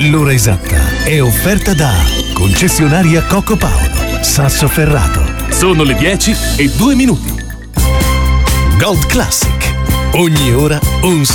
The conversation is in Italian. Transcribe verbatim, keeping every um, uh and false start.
L'ora esatta è offerta da Concessionaria Coco Paolo, Sassoferrato. Sono le dieci e due minuti. Gold Classic. Ogni ora un